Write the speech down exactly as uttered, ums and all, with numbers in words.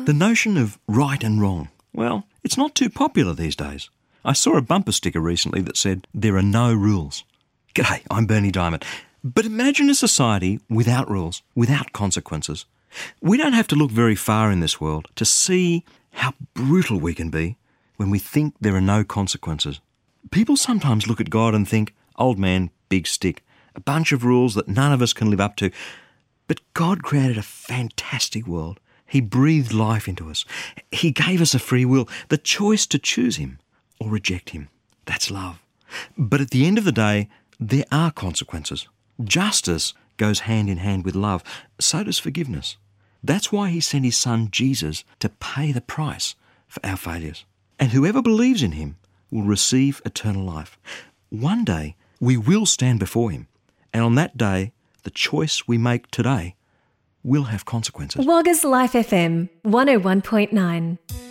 The notion of right and wrong, well, it's not too popular these days. I saw a bumper sticker recently that said, "There are no rules." G'day, I'm Bernie Diamond. But imagine a society without rules, without consequences. We don't have to look very far in this world to see how brutal we can be when we think there are no consequences. People sometimes look at God and think, old man, big stick, a bunch of rules that none of us can live up to. But God created a fantastic world. He breathed life into us. He gave us a free will, the choice to choose him or reject him. That's love. But at the end of the day, there are consequences. Justice goes hand in hand with love. So does forgiveness. That's why he sent his son Jesus to pay the price for our failures. And whoever believes in him will receive eternal life. One day, we will stand before him. And on that day, the choice we make today will have consequences. Wagga's Life F M one oh one point nine.